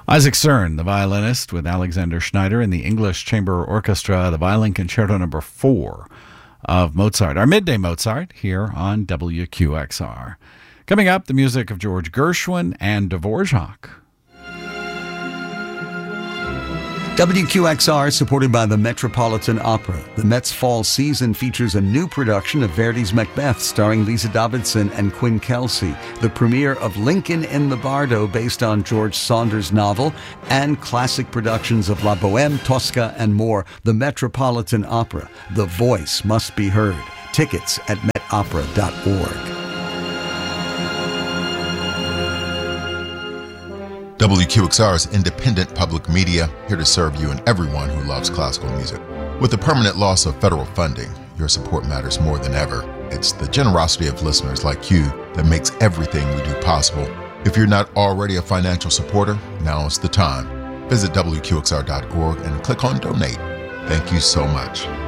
Isaac Stern, the violinist, with Alexander Schneider in the English Chamber Orchestra, the Violin Concerto No. 4 of Mozart. Our Midday Mozart here on WQXR. Coming up, the music of George Gershwin and Dvorak. WQXR is supported by the Metropolitan Opera. The Met's fall season features a new production of Verdi's Macbeth starring Lisa Davidson and Quinn Kelsey, the premiere of Lincoln in the Bardo based on George Saunders' novel, and classic productions of La Bohème, Tosca, and more. The Metropolitan Opera. The voice must be heard. Tickets at metopera.org. WQXR is independent public media, here to serve you and everyone who loves classical music. With the permanent loss of federal funding, your support matters more than ever. It's the generosity of listeners like you that makes everything we do possible. If you're not already a financial supporter, now is the time. Visit WQXR.org and click on Donate. Thank you so much.